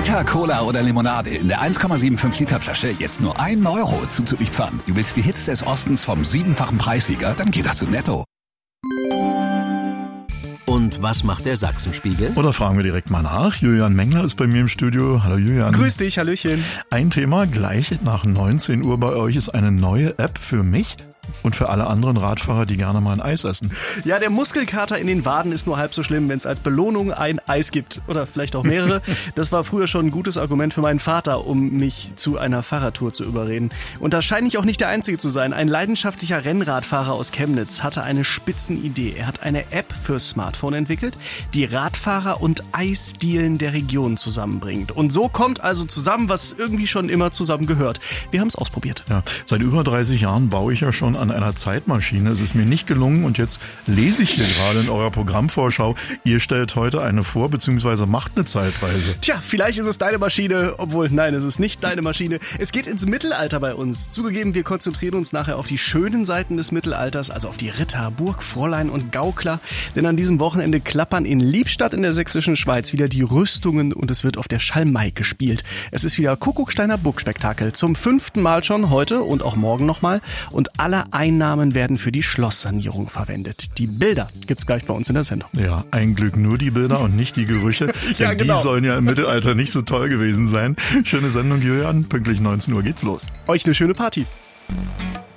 Fanta, Cola oder Limonade in der 1,75 Liter Flasche jetzt nur 1 Euro zuzupfern. Du willst die Hits des Ostens vom 7-fachen Preissieger? Dann geh doch zu Netto. Und was macht der Sachsenspiegel? Oder fragen wir direkt mal nach. Julian Mengler ist bei mir im Studio. Hallo Julian. Grüß dich, hallöchen. Ein Thema gleich nach 19 Uhr bei euch ist eine neue App für mich und für alle anderen Radfahrer, die gerne mal ein Eis essen. Ja, der Muskelkater in den Waden ist nur halb so schlimm, wenn es als Belohnung ein Eis gibt. Oder vielleicht auch mehrere. Das war früher schon ein gutes Argument für meinen Vater, um mich zu einer Fahrradtour zu überreden. Und da scheine ich auch nicht der Einzige zu sein. Ein leidenschaftlicher Rennradfahrer aus Chemnitz hatte eine Spitzenidee. Er hat eine App fürs Smartphone entwickelt, die Radfahrer und Eisdielen der Region zusammenbringt. Und so kommt also zusammen, was irgendwie schon immer zusammen gehört. Wir haben es ausprobiert. Ja, seit über 30 Jahren baue ich ja schon an einer Zeitmaschine. Es ist mir nicht gelungen und jetzt lese ich hier gerade in eurer Programmvorschau, ihr stellt heute eine vor, beziehungsweise macht eine Zeitreise. Tja, vielleicht ist es deine Maschine, obwohl, nein, es ist nicht deine Maschine. Es geht ins Mittelalter bei uns. Zugegeben, wir konzentrieren uns nachher auf die schönen Seiten des Mittelalters, also auf die Ritter, Burgfräulein und Gaukler. Denn an diesem Wochenende klappern in Liebstadt in der sächsischen Schweiz wieder die Rüstungen und es wird auf der Schalmei gespielt. Es ist wieder Kuckucksteiner Burgspektakel. Zum 5. Mal schon heute und auch morgen nochmal. Und alle Einnahmen werden für die Schlosssanierung verwendet. Die Bilder gibt's gleich bei uns in der Sendung. Ja, ein Glück nur die Bilder und nicht die Gerüche. Ja, denn genau. Die sollen ja im Mittelalter nicht so toll gewesen sein. Schöne Sendung, Julian. Pünktlich 19 Uhr geht's los. Euch eine schöne Party.